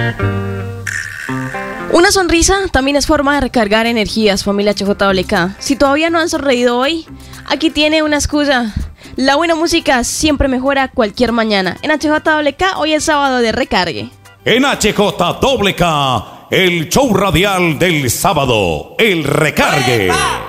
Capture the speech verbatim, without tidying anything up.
Una sonrisa también es forma de recargar energías, familia H J W K. Si todavía no han sonreído hoy, aquí tiene una excusa. La buena música siempre mejora cualquier mañana. En H J W K hoy es sábado de recargue. En H J W K, el show radial del sábado, el recargue. ¡Epa!